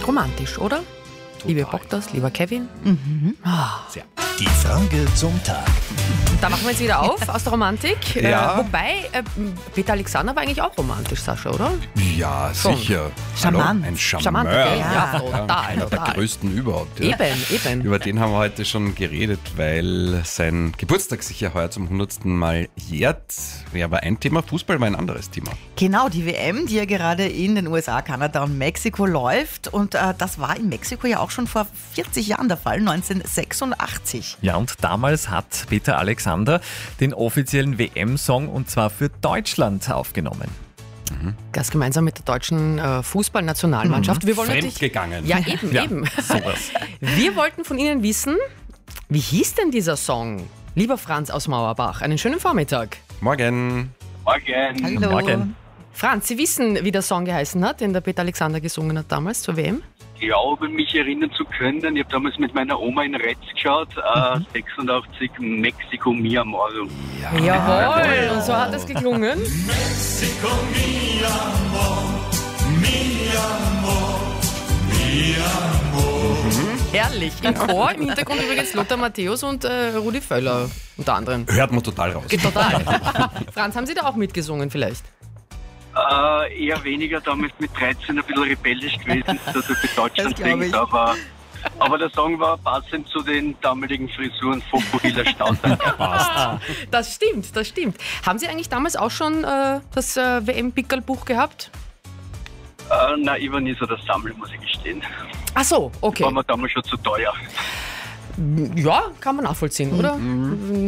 Romantisch, oder? Liebe Bogdas, lieber Kevin. Sehr. Die Frage zum Tag. Da machen wir jetzt wieder auf aus der Romantik. Ja. Wobei, Peter Alexander war eigentlich auch romantisch, Sascha, oder? Ja, sicher. Charmant. Hallo, ein Charmeur. Charmant, gell? Ja, total, Einer der total. größten überhaupt. Ja. Eben. Über den haben wir heute schon geredet, weil sein Geburtstag sich ja heuer zum 100. Mal jährt. Ja, war ein Thema, Fußball war ein anderes Thema. Genau, die WM, die ja gerade in den USA, Kanada und Mexiko läuft. Und das war in Mexiko ja auch schon vor 40 Jahren der Fall, 1986. Ja, und damals hat Peter Alexander den offiziellen WM-Song und zwar für Deutschland aufgenommen. Das gemeinsam mit der deutschen Fußballnationalmannschaft. Wir wollen natürlich. Fremdgegangen. Ja, eben. Sowas. Wir wollten von Ihnen wissen, wie hieß denn dieser Song? Lieber Franz aus Mauerbach, einen schönen Vormittag. Morgen. Morgen. Hallo. Morgen. Franz, Sie wissen, wie der Song geheißen hat, den der Peter Alexander gesungen hat damals zur WM? Ich glaube, mich erinnern zu können, ich habe damals mit meiner Oma in Retz geschaut, 86 Mexiko Mi Amor. Jawohl, und so hat es geklungen. Herrlich. Im Chor, im Hintergrund übrigens Lothar Matthäus und Rudi Völler unter anderem. Hört man total raus. Geht total. Franz, haben Sie da auch mitgesungen vielleicht? Eher weniger, damals mit 13 ein bisschen rebellisch gewesen, dass er für Deutschland Das glaub ich. singt, aber der Song war passend zu den damaligen Frisuren von Burilla Stauder. Das stimmt. Haben Sie eigentlich damals auch schon das WM-Pickerl-Buch gehabt? Nein, ich war nie so der Sammler, muss ich gestehen. Ach so, okay. War mir damals schon zu teuer. Ja, kann man nachvollziehen, oder?